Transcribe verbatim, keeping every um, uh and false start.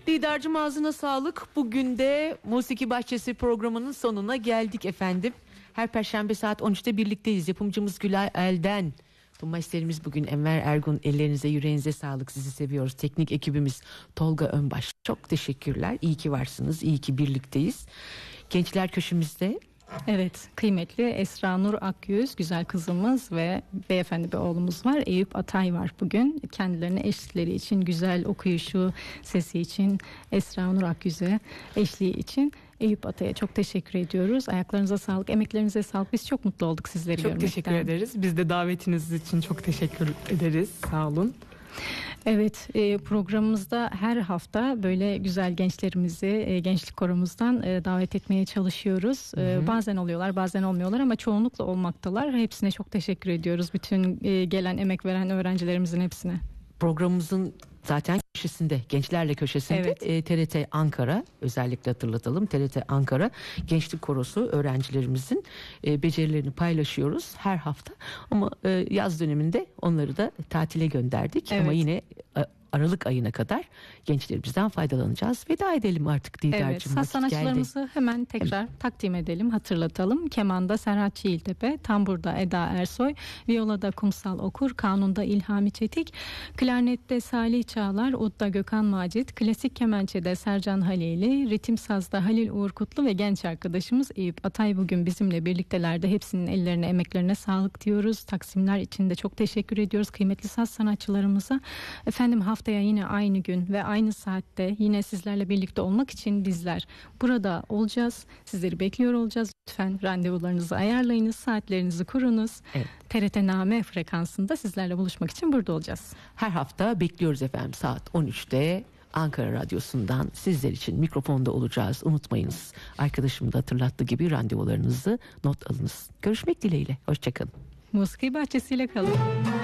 Lidercim ağzına sağlık. Bugün de Musiki Bahçesi programının sonuna geldik efendim. Her perşembe saat on üçte birlikteyiz. Yapımcımız Gülay Elden. Masterimiz bugün Enver Ergun. Ellerinize yüreğinize sağlık, sizi seviyoruz. Teknik ekibimiz Tolga Önbaş. Çok teşekkürler. İyi ki varsınız. İyi ki birlikteyiz. Gençler köşemizde. Evet, kıymetli Esra Nur Akyüz, güzel kızımız ve beyefendi bir oğlumuz var. Eyüp Atay var bugün. Kendilerine eşlikleri için, güzel okuyuşu, sesi için, Esra Nur Akyüz'e eşliği için Eyüp Atay'a çok teşekkür ediyoruz. Ayaklarınıza sağlık, emeklerinize sağlık. Biz çok mutlu olduk sizleri çok görmekten. Çok teşekkür ederiz. Biz de davetiniz için çok teşekkür ederiz. Sağ olun. Evet, programımızda her hafta böyle güzel gençlerimizi gençlik koromuzdan davet etmeye çalışıyoruz. Hı hı. Bazen oluyorlar, bazen olmuyorlar ama çoğunlukla olmaktalar. Hepsine çok teşekkür ediyoruz. Bütün gelen, emek veren öğrencilerimizin hepsine. Programımızın zaten köşesinde, gençlerle köşesinde evet. e, T R T Ankara, özellikle hatırlatalım, T R T Ankara Gençlik Korosu öğrencilerimizin e, becerilerini paylaşıyoruz her hafta. Ama e, yaz döneminde onları da tatile gönderdik. Evet. Ama yine e, Aralık ayına kadar gençlerimizden faydalanacağız. Veda edelim artık Didacığım. Evet, saz sanatçılarımızı hemen tekrar evet. takdim edelim, hatırlatalım. Kemanda Serhat Çiğiltepe, tamburda Eda Ersoy, viyolada Kumsal Okur, kanunda İlhami Çetik, klarnette Salih Çağlar, udda Gökhan Macit, klasik kemençede Sercan Halili, ritim sazda Halil Uğur Kutlu ve genç arkadaşımız Eyüp Atay bugün bizimle birliktelerde. Hepsinin ellerine, emeklerine sağlık diyoruz. Taksimler için de çok teşekkür ediyoruz kıymetli saz sanatçılarımıza. Efendim, haftaya yine aynı gün ve aynı saatte yine sizlerle birlikte olmak için bizler burada olacağız. Sizleri bekliyor olacağız. Lütfen randevularınızı ayarlayınız, saatlerinizi kurunuz. Evet. T R T Name frekansında sizlerle buluşmak için burada olacağız. Her hafta bekliyoruz efendim saat on üçte Ankara Radyosu'ndan sizler için mikrofonda olacağız. Unutmayınız. Arkadaşım da hatırlattığı gibi randevularınızı not alınız. Görüşmek dileğiyle. Hoşçakalın. Musiki Bahçesi'yle kalın.